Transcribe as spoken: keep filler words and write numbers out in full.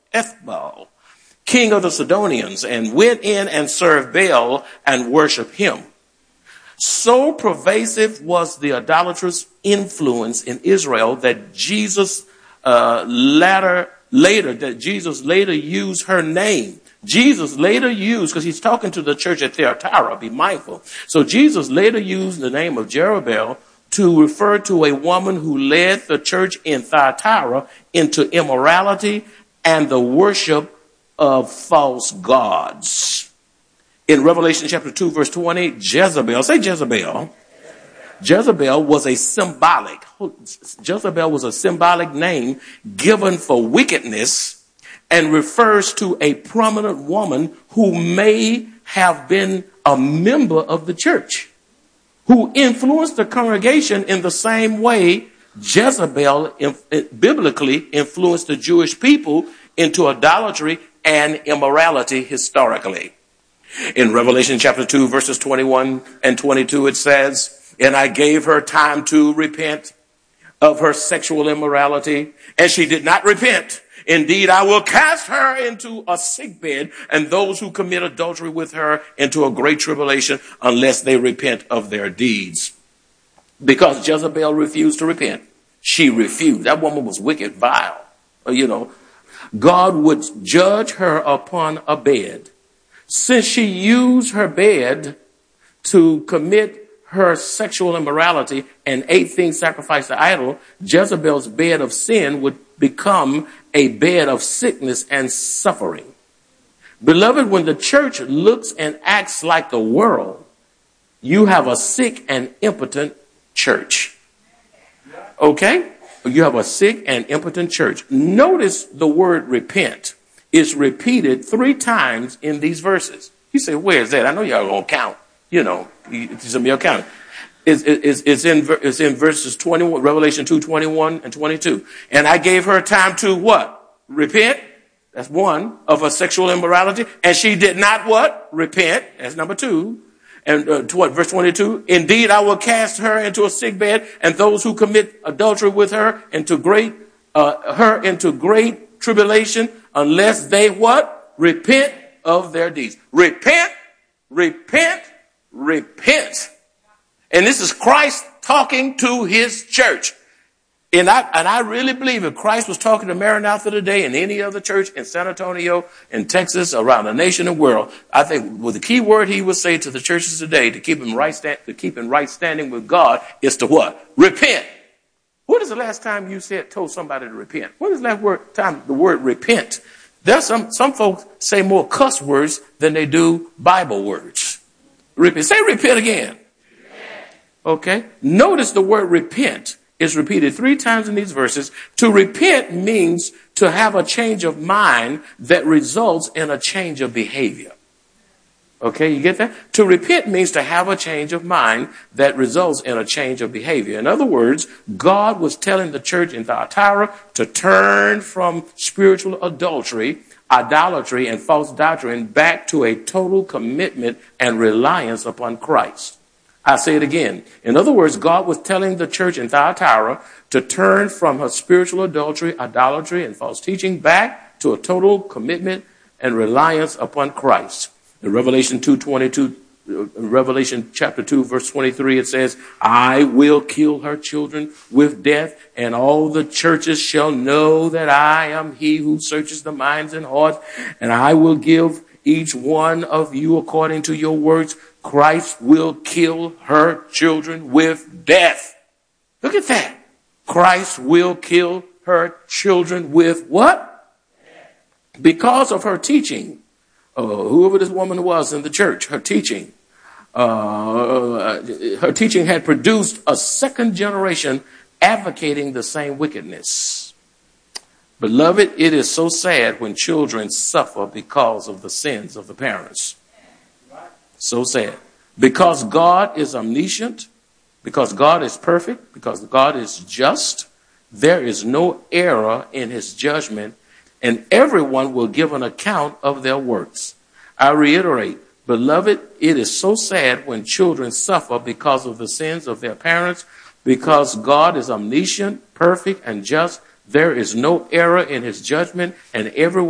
Ethbaal, king of the Sidonians, and went in and served Baal and worshiped him. So pervasive was the idolatrous influence in Israel that Jesus uh, latter, later, that Jesus later used her name. Jesus later used, because he's talking to the church at Thyatira, be mindful. So Jesus later used the name of Jerubbaal to refer to a woman who led the church in Thyatira into immorality and the worship of false gods. In Revelation chapter two, verse twenty, Jezebel, say Jezebel. Jezebel was a symbolic, Jezebel was a symbolic name given for wickedness and refers to a prominent woman who may have been a member of the church, who influenced the congregation in the same way Jezebel biblically influenced the Jewish people into idolatry and immorality historically. In Revelation chapter two, verses twenty-one and twenty-two, it says, and I gave her time to repent of her sexual immorality, and she did not repent. Indeed, I will cast her into a sickbed, and those who commit adultery with her into a great tribulation, unless they repent of their deeds. Because Jezebel refused to repent. She refused. That woman was wicked, vile. You know, God would judge her upon a bed. Since she used her bed to commit her sexual immorality and ate things sacrificed to idol, Jezebel's bed of sin would become a bed of sickness and suffering. Beloved, when the church looks and acts like the world, you have a sick and impotent church. Okay? You have a sick and impotent church. Notice the word repent is repeated three times in these verses. You say, where's that? I know y'all gonna count. You know, some of y'all count. It's, it's, it's in it's in verses twenty-one, Revelation two, twenty-one and twenty-two. And I gave her time to what? Repent. That's one, of her sexual immorality. And she did not what? Repent. That's number two. And uh, to what? Verse twenty-two. Indeed, I will cast her into a sick bed, and those who commit adultery with her into great uh, her into great tribulation, unless they what? Repent of their deeds. Repent, repent, repent. And this is Christ talking to his church. And I, and I really believe if Christ was talking to Maranatha today and any other church in San Antonio, in Texas, around the nation and world, I think well, the key word he would say to the churches today to keep them right, stand, to keep in right standing with God is to what? Repent. When is the last time you said, told somebody to repent? When is the last word, time the word repent? There's some, some folks say more cuss words than they do Bible words. Repent. Say repent again. Okay. Notice the word repent is repeated three times in these verses. To repent means to have a change of mind that results in a change of behavior. Okay, you get that? To repent means to have a change of mind that results in a change of behavior. In other words, God was telling the church in Thyatira to turn from spiritual adultery, idolatry, and false doctrine back to a total commitment and reliance upon Christ. I say it again. In other words, God was telling the church in Thyatira to turn from her spiritual adultery, idolatry, and false teaching back to a total commitment and reliance upon Christ. In Revelation two twenty-two, Revelation chapter two, verse twenty-three, it says, I will kill her children with death, and all the churches shall know that I am he who searches the minds and hearts, and I will give each one of you according to your works. Christ will kill her children with death. Look at that. Christ will kill her children with what? Because of her teaching. Uh, whoever this woman was in the church, her teaching, uh, her teaching had produced a second generation advocating the same wickedness. Beloved, it is so sad when children suffer because of the sins of the parents. So sad. Because God is omniscient, because God is perfect, because God is just, there is no error in his judgment, and everyone will give an account of their works. I reiterate, beloved, it is so sad when children suffer because of the sins of their parents, because God is omniscient, perfect, and just. There is no error in his judgment, and everyone